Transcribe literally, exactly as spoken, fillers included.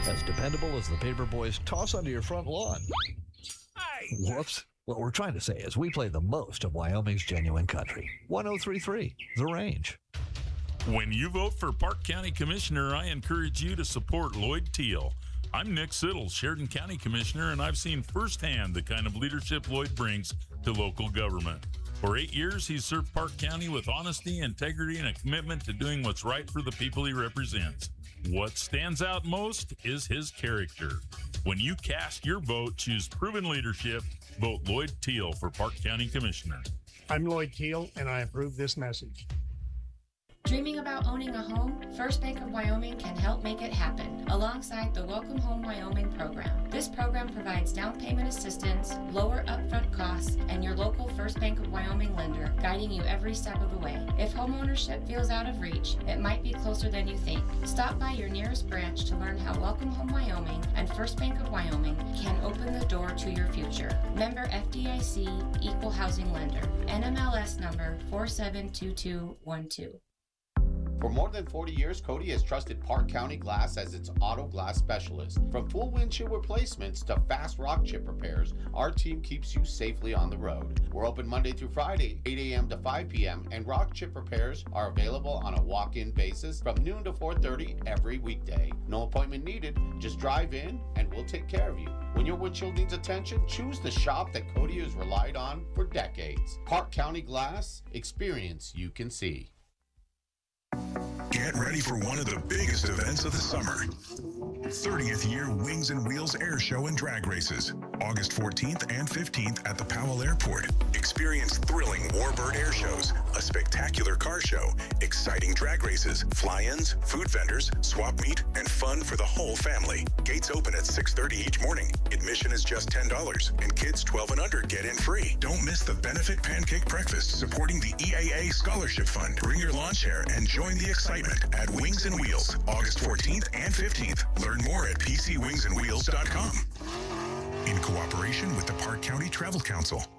As dependable as the paper boys toss onto your front lawn. Whoops. What we're trying to say is we play the most of Wyoming's genuine country. one oh three point three, The Range. When you vote for Park County Commissioner, I encourage you to support Lloyd Teal. I'm Nick Siddle, Sheridan County Commissioner, and I've seen firsthand the kind of leadership Lloyd brings to local government. For eight years, he's served Park County with honesty, integrity, and a commitment to doing what's right for the people he represents. What stands out most is his character. When you cast your vote, choose proven leadership. Vote Lloyd Teal for Park County Commissioner. I'm Lloyd Teal, and I approve this message. Dreaming about owning a home? First Bank of Wyoming can help make it happen alongside the Welcome Home Wyoming program. This program provides down payment assistance, lower upfront costs, and your local First Bank of Wyoming lender guiding you every step of the way. If homeownership feels out of reach, it might be closer than you think. Stop by your nearest branch to learn how Welcome Home Wyoming and First Bank of Wyoming can open the door to your future. Member F D I C, Equal Housing Lender. N M L S number four seven two two one two. For more than forty years, Cody has trusted Park County Glass as its auto glass specialist. From full windshield replacements to fast rock chip repairs, our team keeps you safely on the road. We're open Monday through Friday, eight a.m. to five p.m., and rock chip repairs are available on a walk-in basis from noon to four thirty every weekday. No appointment needed. Just drive in and we'll take care of you. When your windshield needs attention, choose the shop that Cody has relied on for decades. Park County Glass, experience you can see. Get ready for one of the biggest events of the summer. thirtieth Year Wings and Wheels Air Show and Drag Races, August fourteenth and fifteenth at the Powell Airport. Experience thrilling Warbird air shows, a spectacular car show, exciting drag races, fly-ins, food vendors, swap meet, and fun for the whole family. Gates open at six thirty each morning. Admission is just ten dollars, and kids twelve and under get in free. Don't miss the benefit pancake breakfast supporting the E A A Scholarship Fund. Bring your lawn chair and join the excitement at Wings and Wheels, August fourteenth and fifteenth. Learn more at p c wings and wheels dot com. In cooperation with the Park County Travel Council.